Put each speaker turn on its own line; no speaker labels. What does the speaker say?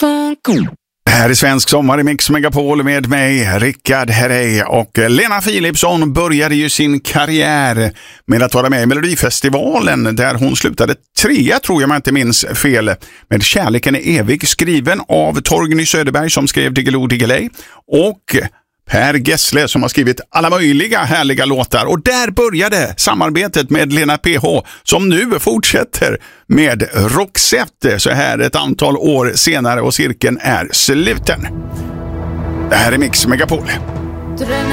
Det här är Svensk sommar i Mix Megapol med mig, Rickard Herrey, och Lena Philipsson började ju sin karriär med att vara med i Melodifestivalen där hon slutade 3, tror jag man inte minns fel, med Kärleken är evig, skriven av Torgny Söderberg som skrev Diggiloo Diggiley och Per Gessle som har skrivit alla möjliga härliga låtar, och där började samarbetet med Lena PH som nu fortsätter med Roxette så här ett antal år senare, och cirkeln är sluten. Det här är Mix Megapol.
Drömmen